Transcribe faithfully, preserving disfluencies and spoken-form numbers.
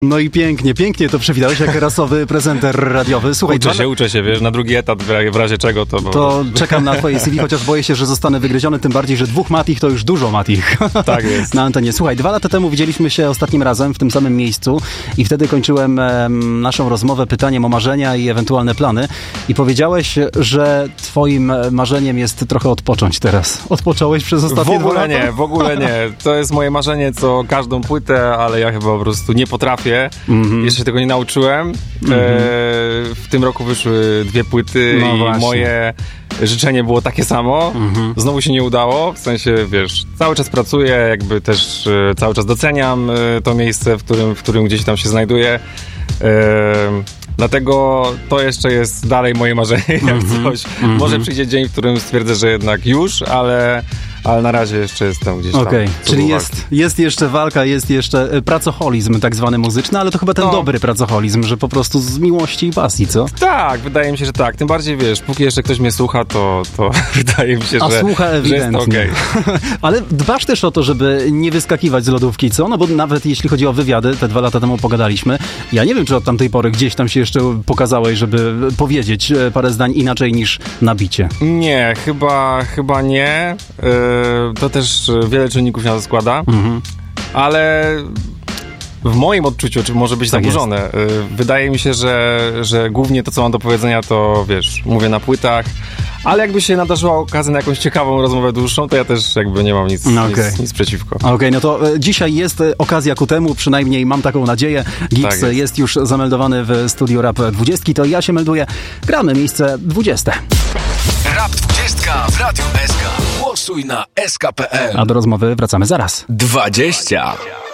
No i pięknie, pięknie to przewidałeś jak rasowy prezenter radiowy. Słuchaj, uczę dwa... się, uczę się, wiesz, na drugi etat w razie czego to... Bo... To czekam na twoje C V, chociaż boję się, że zostanę wygryziony, tym bardziej, że dwóch Matich to już dużo Matich. Tak jest. Na antenie. Słuchaj, dwa lata temu widzieliśmy się ostatnim razem w tym samym miejscu i wtedy kończyłem em, naszą rozmowę pytaniem o marzenia i ewentualne plany i powiedziałeś, że twoim marzeniem jest trochę odpocząć teraz. Odpocząłeś przez ostatnie dwa lata? W ogóle nie, w ogóle nie. To jest moje marzenie, co każdą płytę, ale ja chyba po prostu nie potrafię. Mm-hmm. Jeszcze tego nie nauczyłem. Mm-hmm. E, w tym roku wyszły dwie płyty no i właśnie. Moje życzenie było takie samo. Mm-hmm. Znowu się nie udało. W sensie, wiesz, cały czas pracuję, jakby też e, cały czas doceniam e, to miejsce, w którym, w którym gdzieś tam się znajduję. E, Dlatego to jeszcze jest dalej moje marzenie, jak mm-hmm, coś. Mm-hmm. Może przyjdzie dzień, w którym stwierdzę, że jednak już, ale, ale na razie jeszcze jestem gdzieś tam. Okej, okay. Czyli jest, jest jeszcze walka, jest jeszcze pracoholizm tak zwany muzyczny, ale to chyba ten no. dobry pracoholizm, że po prostu z miłości i pasji, co? Tak, wydaje mi się, że tak. Tym bardziej, wiesz, póki jeszcze ktoś mnie słucha, to, to wydaje mi się, A że, słucha ewidentnie. że jest okej. Okay. Ale dbasz też o to, żeby nie wyskakiwać z lodówki, co? No bo nawet jeśli chodzi o wywiady, te dwa lata temu pogadaliśmy, ja nie wiem, czy od tamtej pory gdzieś tam się jeszcze pokazałeś, żeby powiedzieć parę zdań inaczej niż na bicie. Nie, chyba, chyba nie. Yy, to też wiele czynników na to składa, mhm. ale w moim odczuciu, czy może być tak zaburzone, yy, wydaje mi się, że, że głównie to, co mam do powiedzenia, to wiesz, mówię na płytach, ale jakby się nadarzyła okazja na jakąś ciekawą rozmowę dłuższą, to ja też jakby nie mam nic, no okay. nic, nic przeciwko. Okej, okay, no to e, dzisiaj jest okazja ku temu, przynajmniej mam taką nadzieję. Gigs tak jest. jest już zameldowany w studiu Rap dwadzieścia, to ja się melduję. Gramy miejsce dwudzieste. Rap dwadzieścia w Radiu S K. Głosuj na S K kropka P L. A do rozmowy wracamy zaraz. dwadzieścia